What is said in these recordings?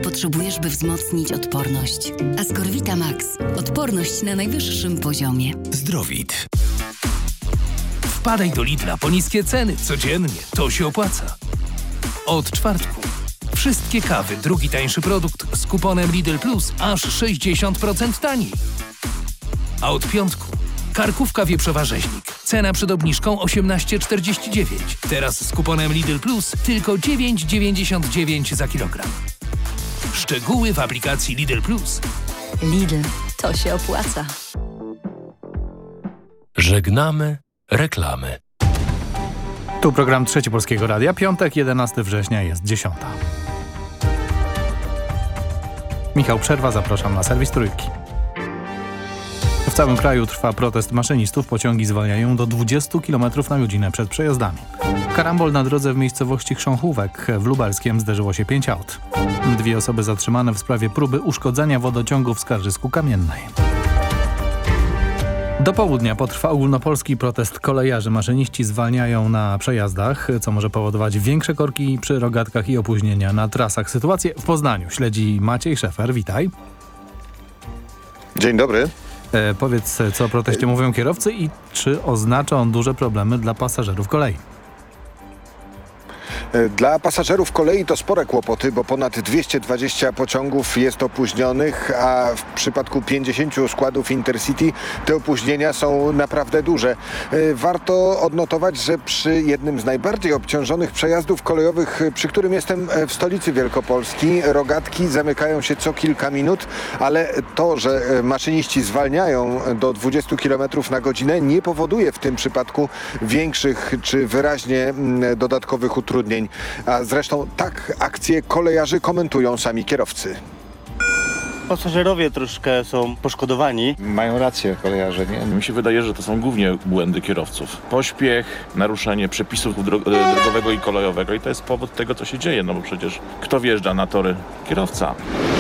potrzebujesz, by wzmocnić odporność. Ascorvita Max. Odporność na najwyższym poziomie. Zdrowit. Wpadaj do Lidla po niskie ceny codziennie. To się opłaca. Od czwartku. Wszystkie kawy, drugi tańszy produkt z kuponem Lidl Plus aż 60% taniej. A od piątku karkówka wieprzowa rzeźnik. Cena przed obniżką 18,49. Teraz z kuponem Lidl Plus tylko 9,99 za kilogram. Szczegóły w aplikacji Lidl Plus. Lidl, to się opłaca. Żegnamy reklamy. Tu program Trzeci Polskiego Radia. Piątek, 11 września, jest 10. Michał Przerwa, zapraszam na serwis Trójki. W całym kraju trwa protest maszynistów. Pociągi zwalniają do 20 km na godzinę przed przejazdami. Karambol na drodze w miejscowości Chrząchówek w Lubelskiem zderzyło się 5 aut. 2 osoby zatrzymane w sprawie próby uszkodzenia wodociągu w Skarżysku-Kamiennej. Do południa potrwa ogólnopolski protest kolejarzy. Maszyniści zwalniają na przejazdach, co może powodować większe korki przy rogatkach i opóźnienia na trasach. Sytuację w Poznaniu śledzi Maciej Szefer. Witaj. Dzień dobry. Powiedz, co o proteście mówią kierowcy i czy oznacza on duże problemy dla pasażerów kolei? Dla pasażerów kolei to spore kłopoty, bo ponad 220 pociągów jest opóźnionych, a w przypadku 50 składów Intercity te opóźnienia są naprawdę duże. Warto odnotować, że przy jednym z najbardziej obciążonych przejazdów kolejowych, przy którym jestem w stolicy Wielkopolski, rogatki zamykają się co kilka minut, ale to, że maszyniści zwalniają do 20 km na godzinę, nie powoduje w tym przypadku większych czy wyraźnie dodatkowych utrudnień. A zresztą tak akcję kolejarzy komentują sami kierowcy. Pasażerowie troszkę są poszkodowani. Mają rację kolejarze, nie? Mi się wydaje, że to są głównie błędy kierowców. Pośpiech, naruszenie przepisów drogowego i kolejowego i to jest powód tego, co się dzieje, no bo przecież kto wjeżdża na tory? Kierowca.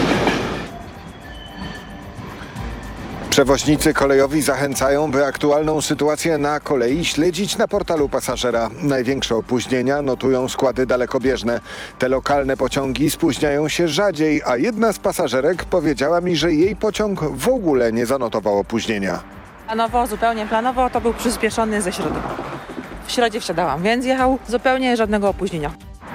Przewoźnicy kolejowi zachęcają, by aktualną sytuację na kolei śledzić na portalu pasażera. Największe opóźnienia notują składy dalekobieżne. Te lokalne pociągi spóźniają się rzadziej, a jedna z pasażerek powiedziała mi, że jej pociąg w ogóle nie zanotował opóźnienia. Zupełnie planowo to był przyspieszony ze środy. W środzie wsiadałam, więc jechał zupełnie żadnego opóźnienia.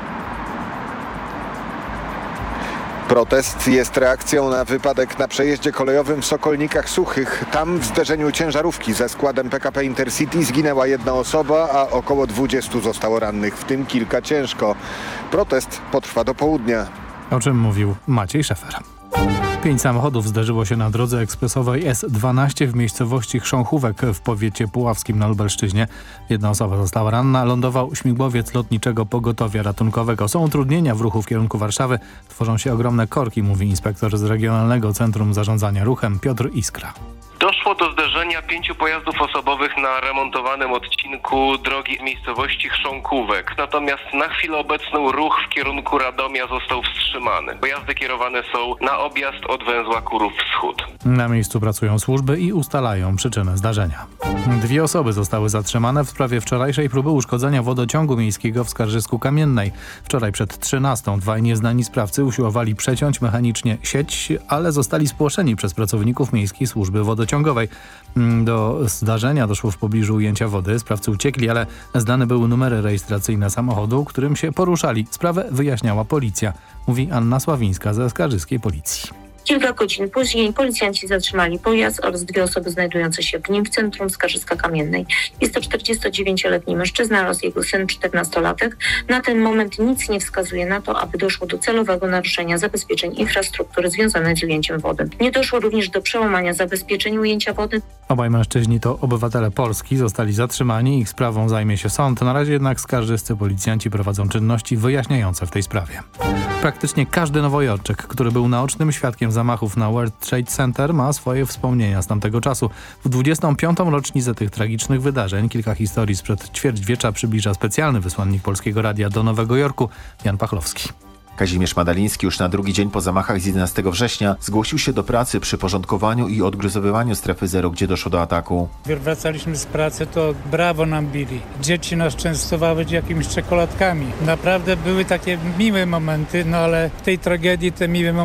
Protest jest reakcją na wypadek na przejeździe kolejowym w Sokolnikach Suchych. Tam w zderzeniu ciężarówki ze składem PKP Intercity zginęła jedna osoba, a około 20 zostało rannych, w tym kilka ciężko. Protest potrwa do południa. O czym mówił Maciej Szefer. 5 samochodów zderzyło się na drodze ekspresowej S12 w miejscowości Chrząchówek w powiecie puławskim na Lubelszczyźnie. Jedna osoba została ranna. Lądował śmigłowiec lotniczego pogotowia ratunkowego. Są utrudnienia w ruchu w kierunku Warszawy. Tworzą się ogromne korki, mówi inspektor z Regionalnego Centrum Zarządzania Ruchem Piotr Iskra. Doszło do zderzenia 5 pojazdów osobowych na remontowanym odcinku drogi w miejscowości Chrząkówek. Natomiast na chwilę obecną ruch w kierunku Radomia został wstrzymany. Pojazdy kierowane są na objazd od węzła Kurów Wschód. Na miejscu pracują służby i ustalają przyczynę zdarzenia. 2 osoby zostały zatrzymane w sprawie wczorajszej próby uszkodzenia wodociągu miejskiego w Skarżysku-Kamiennej. Wczoraj przed 13:00 2 nieznani sprawcy usiłowali przeciąć mechanicznie sieć, ale zostali spłoszeni przez pracowników Miejskiej Służby Wodociągowej. Do zdarzenia doszło w pobliżu ujęcia wody. Sprawcy uciekli, ale znane były numery rejestracyjne samochodu, którym się poruszali. Sprawę wyjaśniała policja, mówi Anna Sławińska ze skarżyskiej policji. Kilka godzin później policjanci zatrzymali pojazd oraz 2 osoby znajdujące się w nim w centrum Skarżyska-Kamiennej. Jest to 49-letni mężczyzna oraz jego syn 14-latek. Na ten moment nic nie wskazuje na to, aby doszło do celowego naruszenia zabezpieczeń infrastruktury związanej z ujęciem wody. Nie doszło również do przełamania zabezpieczeń ujęcia wody. Obaj mężczyźni to obywatele Polski, zostali zatrzymani. Ich sprawą zajmie się sąd. Na razie jednak skarżyscy policjanci prowadzą czynności wyjaśniające w tej sprawie. Praktycznie każdy nowojorczyk, który był naocznym świadkiem zamachów na World Trade Center, ma swoje wspomnienia z tamtego czasu. W 25. rocznicę tych tragicznych wydarzeń kilka historii sprzed ćwierćwiecza przybliża specjalny wysłannik Polskiego Radia do Nowego Jorku, Jan Pachlowski. Kazimierz Madaliński już na drugi dzień po zamachach z 11 września zgłosił się do pracy przy porządkowaniu i odgruzowywaniu strefy zero, gdzie doszło do ataku. Jak wracaliśmy z pracy, to brawo nam bili. Dzieci nas częstowały jakimiś czekoladkami. Naprawdę były takie miłe momenty, no ale w tej tragedii te miłe momenty